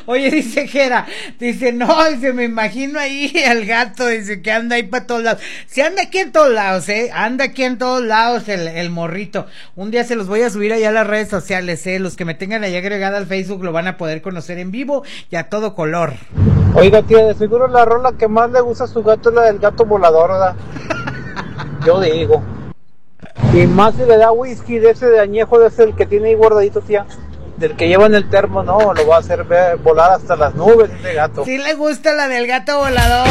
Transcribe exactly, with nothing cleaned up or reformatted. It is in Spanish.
Oye, dice Jera, dice, no, dice, me imagino ahí al gato, dice que anda ahí para todos lados. Sí, anda aquí en todos lados, eh, anda aquí en todos lados el, el morrito. Un día se los voy a subir allá a las redes sociales, eh, los que me tengan ahí agregada al Facebook lo van a poder conocer en vivo y a todo color. Oiga, tía, de seguro la rola que más le gusta a su gato es la del gato volador, ¿verdad? Yo digo. Y más si le da whisky de ese de añejo, de ese el que tiene ahí guardadito, tía. Del que lleva en el termo, no, lo va a hacer ver, volar hasta las nubes ese gato. Sí le gusta la del gato volador.